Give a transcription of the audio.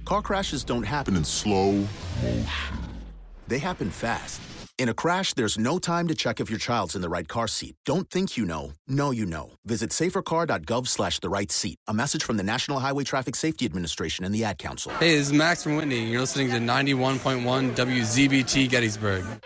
Car crashes don't happen in slow motion. They happen fast. In a crash, there's no time to check if your child's in the right car seat. Don't think you know. Know you know. Visit safercar.gov/the-right-seat. A message from the National Highway Traffic Safety Administration and the Ad Council. Hey, this is Max from Whitney. You're listening to 91.1 WZBT Gettysburg.